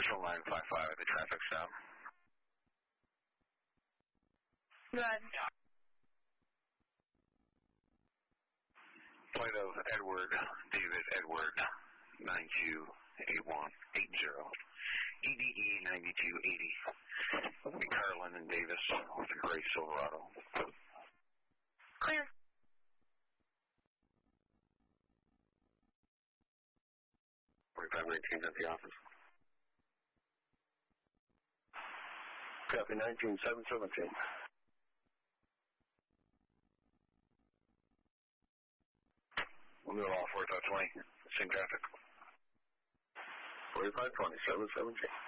Central 955, the traffic stop. Good. Flight of Edward, David Edward, 928180. EDE 9280. Carlin and Davis with a gray Silverado. Clear. .4519 at the office. Copy 19717. We'll move all 4520. Same traffic. 4520, 717.